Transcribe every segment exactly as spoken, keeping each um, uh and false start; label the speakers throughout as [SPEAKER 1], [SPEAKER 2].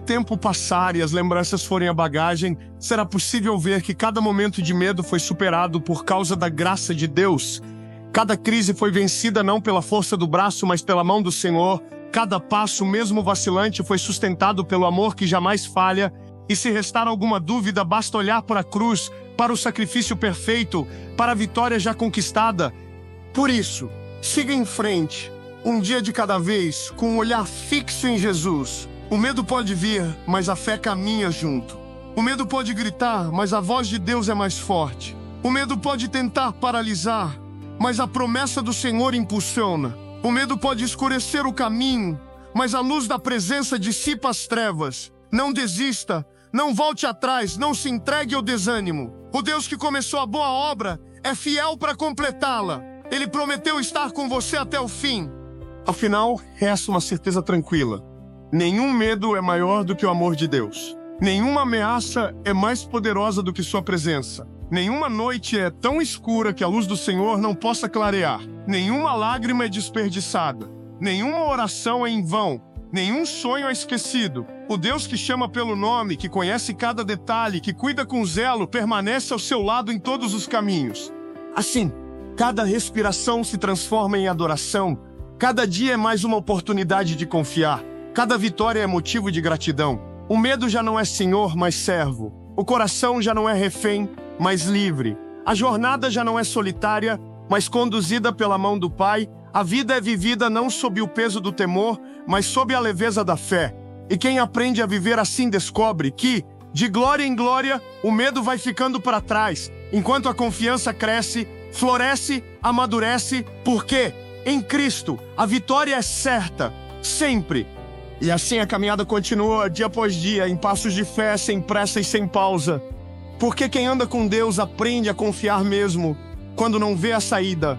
[SPEAKER 1] tempo passar e as lembranças forem a bagagem, será possível ver que cada momento de medo foi superado por causa da graça de Deus. Cada crise foi vencida não pela força do braço, mas pela mão do Senhor. Cada passo, mesmo vacilante, foi sustentado pelo amor que jamais falha. E se restar alguma dúvida, basta olhar para a cruz, para o sacrifício perfeito, para a vitória já conquistada. Por isso, siga em frente, um dia de cada vez, com um olhar fixo em Jesus. O medo pode vir, mas a fé caminha junto. O medo pode gritar, mas a voz de Deus é mais forte. O medo pode tentar paralisar, mas a promessa do Senhor impulsiona. O medo pode escurecer o caminho, mas a luz da presença dissipa as trevas. Não desista, não volte atrás, não se entregue ao desânimo. O Deus que começou a boa obra é fiel para completá-la. Ele prometeu estar com você até o fim. Afinal, resta uma certeza tranquila. Nenhum medo é maior do que o amor de Deus. Nenhuma ameaça é mais poderosa do que sua presença. Nenhuma noite é tão escura que a luz do Senhor não possa clarear. Nenhuma lágrima é desperdiçada. Nenhuma oração é em vão. Nenhum sonho é esquecido. O Deus que chama pelo nome, que conhece cada detalhe, que cuida com zelo, permanece ao seu lado em todos os caminhos. Assim, cada respiração se transforma em adoração. Cada dia é mais uma oportunidade de confiar. Cada vitória é motivo de gratidão. O medo já não é senhor, mas servo. O coração já não é refém, mas livre. A jornada já não é solitária, mas conduzida pela mão do Pai. A vida é vivida não sob o peso do temor, mas sob a leveza da fé. E quem aprende a viver assim descobre que, de glória em glória, o medo vai ficando para trás, enquanto a confiança cresce, floresce, amadurece, porque, em Cristo, a vitória é certa, sempre. E assim a caminhada continua dia após dia, em passos de fé, sem pressa e sem pausa. Porque quem anda com Deus aprende a confiar mesmo, quando não vê a saída.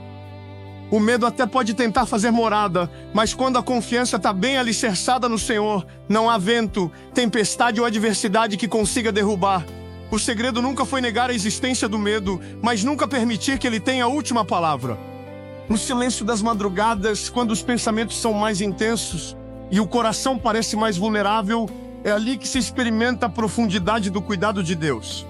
[SPEAKER 1] O medo até pode tentar fazer morada, mas quando a confiança está bem alicerçada no Senhor, não há vento, tempestade ou adversidade que consiga derrubar. O segredo nunca foi negar a existência do medo, mas nunca permitir que ele tenha a última palavra. No silêncio das madrugadas, quando os pensamentos são mais intensos e o coração parece mais vulnerável, é ali que se experimenta a profundidade do cuidado de Deus.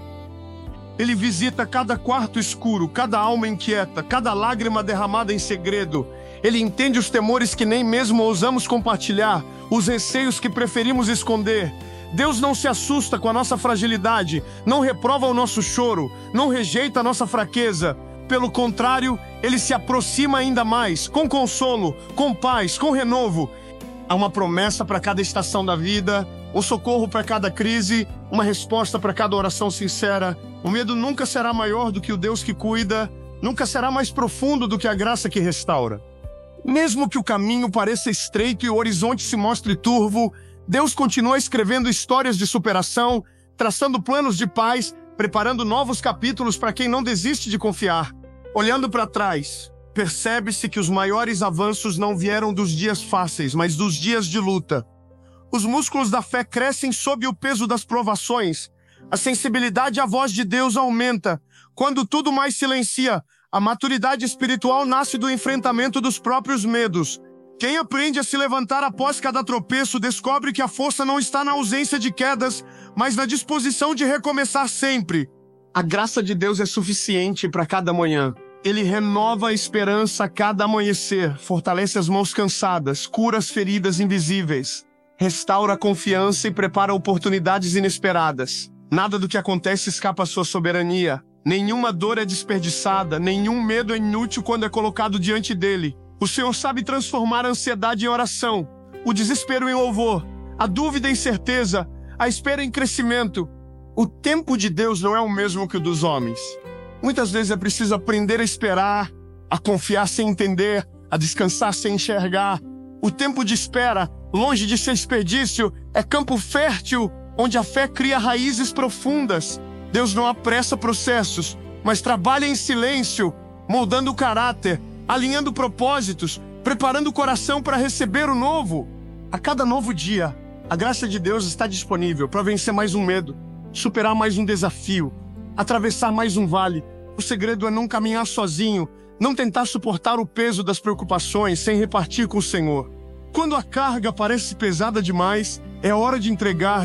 [SPEAKER 1] Ele visita cada quarto escuro, cada alma inquieta, cada lágrima derramada em segredo. Ele entende os temores que nem mesmo ousamos compartilhar, os receios que preferimos esconder. Deus não se assusta com a nossa fragilidade, não reprova o nosso choro, não rejeita a nossa fraqueza. Pelo contrário, Ele se aproxima ainda mais, com consolo, com paz, com renovo. Há uma promessa para cada estação da vida, um socorro para cada crise, uma resposta para cada oração sincera. O medo nunca será maior do que o Deus que cuida, nunca será mais profundo do que a graça que restaura. Mesmo que o caminho pareça estreito e o horizonte se mostre turvo, Deus continua escrevendo histórias de superação, traçando planos de paz, preparando novos capítulos para quem não desiste de confiar. Olhando para trás, percebe-se que os maiores avanços não vieram dos dias fáceis, mas dos dias de luta. Os músculos da fé crescem sob o peso das provações. A sensibilidade à voz de Deus aumenta. Quando tudo mais silencia, a maturidade espiritual nasce do enfrentamento dos próprios medos. Quem aprende a se levantar após cada tropeço descobre que a força não está na ausência de quedas, mas na disposição de recomeçar sempre. A graça de Deus é suficiente para cada manhã. Ele renova a esperança a cada amanhecer, fortalece as mãos cansadas, cura as feridas invisíveis, restaura a confiança e prepara oportunidades inesperadas. Nada do que acontece escapa à sua soberania. Nenhuma dor é desperdiçada, nenhum medo é inútil quando é colocado diante dele. O Senhor sabe transformar a ansiedade em oração, o desespero em louvor, a dúvida em certeza, a espera em crescimento. O tempo de Deus não é o mesmo que o dos homens. Muitas vezes é preciso aprender a esperar, a confiar sem entender, a descansar sem enxergar. O tempo de espera, longe de ser desperdício, é campo fértil, onde a fé cria raízes profundas. Deus não apressa processos, mas trabalha em silêncio, moldando o caráter, alinhando propósitos, preparando o coração para receber o novo. A cada novo dia, a graça de Deus está disponível para vencer mais um medo, superar mais um desafio, atravessar mais um vale. O segredo é não caminhar sozinho, não tentar suportar o peso das preocupações sem repartir com o Senhor. Quando a carga parece pesada demais, é hora de entregar